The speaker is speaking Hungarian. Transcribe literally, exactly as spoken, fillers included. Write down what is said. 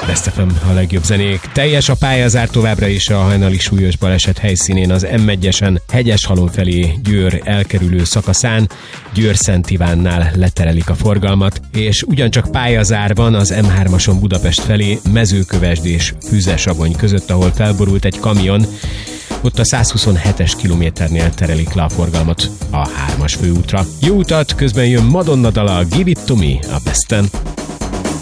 Best ef em, a legjobb zenék. Teljes a pályázár továbbra is a hajnali súlyos baleset helyszínén az em egyesen Hegyeshalom felé Győr elkerülő szakaszán. Győr-Szent Ivánnál leterelik a forgalmat, és ugyancsak pályazár van az em hármason Budapest felé Mezőkövesd és Füzesabony között, ahol felborult egy kamion. Ott a százhuszonhetes kilométernél terelik le a forgalmat a hármas főútra. Jó utat, közben jön Madonna dala Give It To Me a Besten.